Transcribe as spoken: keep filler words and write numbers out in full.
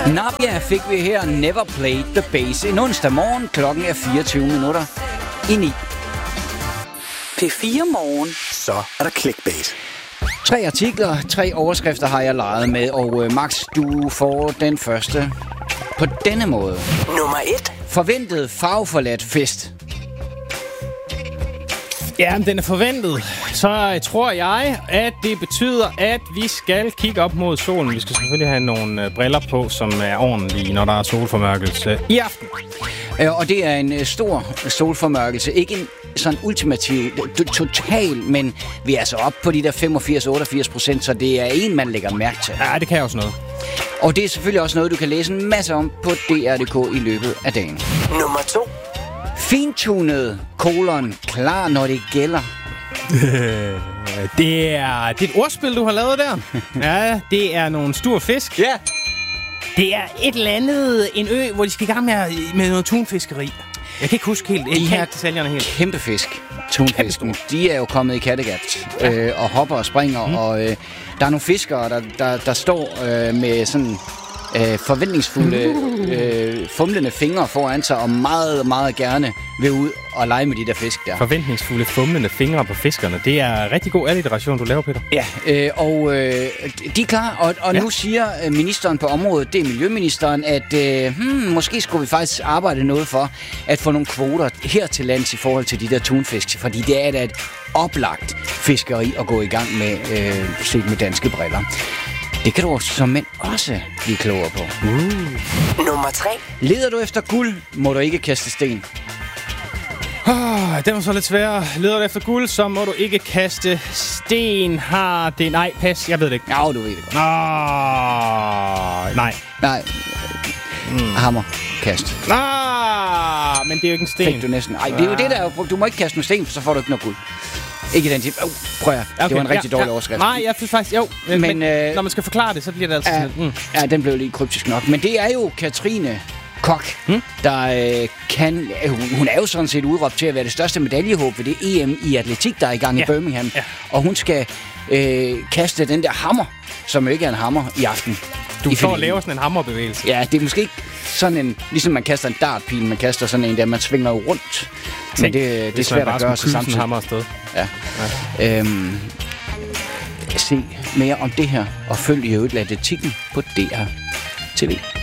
Nadia fik vi her Never Played the Bass en onsdag morgen. Klokken er fireogtyve minutter i ni. P fire morgen. Så er der clickbait. Tre artikler, tre overskrifter har jeg leget med, og øh, Max, du får den første på denne måde. Nummer et. Forventet farveforladt fest. Ja, men den er forventet. Så tror jeg, at det betyder, at vi skal kigge op mod solen. Vi skal selvfølgelig have nogle øh, briller på, som er ordentlige, når der er solformørkelse i aften. Øh, og det er en øh, stor solformørkelse. Ikke en sådan ultimativ, total, men vi er altså oppe på de der femogfirs til otteogfirs procent, så det er en, man lægger mærke til. Ja, det kan også noget. Og det er selvfølgelig også noget, du kan læse en masse om på D R punktum d k i løbet af dagen. Nummer to. Fintunet, kolon, klar når det gælder. det, er, det er et ordspil, du har lavet der. Ja, det er nogle store fisk. Ja. Det er et eller andet, en ø, hvor de skal i gang med, med noget tunfiskeri. Jeg kan ikke huske helt. De her detaljerne helt. Kæmpe fisk, tunfisken, de er jo kommet i Kattegat øh, og hopper og springer. Mm. Og øh, der er nogle fiskere, der, der, der står øh, med sådan øh, forventningsfulde, øh, fumlende fingre foran sig, og meget, meget gerne vil ud og lege med de der fisk der. Forventningsfulde, fumlende fingre på fiskerne. Det er rigtig god alliteration, du laver, Peter. Ja, øh, og øh, de er klar, og, og ja. Nu siger ministeren på området, det er miljøministeren, at øh, hmm, måske skulle vi faktisk arbejde noget for at få nogle kvoter her til lands i forhold til de der tunfisk, fordi det er da et oplagt fiskeri at gå i gang med, øh, set med danske briller. Det kan du som mænd også blive klogere på. Uh. Nummer tre. Leder du efter guld, må du ikke kaste sten. Oh, den var så lidt sværere. Leder du efter guld, så må du ikke kaste sten. Har det... Nej, pas. Jeg ved det ikke. Ja, du ved det godt. Oh, nej. Nej. Mm. Hammer. Kast. Ah, men det er jo ikke en sten. Fik du næsten. Ej, det er jo det der. Du må ikke kaste med sten, for så får du ikke noget guld. Ikke i den tip. Oh, prøv at. Okay, det var en rigtig ja, dårlig ja. overskrift. Nej, jeg synes faktisk... Jo, men, men øh, når man skal forklare det, så bliver det altså ja, sådan... Mm. Ja, den blev lige kryptisk nok. Men det er jo Katrine Kok, hmm? der øh, kan... Øh, hun er jo sådan set udråbt til at være det største medaljehåb ved det E M i atletik, der er i gang ja. i Birmingham. Ja. Og hun skal øh, kaste den der hammer, som jo ikke er en hammer, i aften. Du får at lave sådan en hammerbevægelse. Ja, det er måske ikke sådan en... Ligesom man kaster en dartpil, man kaster sådan en der, man svinger jo rundt. Men det, det er svært at gøre sig samtidig. Hammer afsted. Ja. ja. Øhm, se mere om det her, og følg i øvrigt atletikken på D R T V.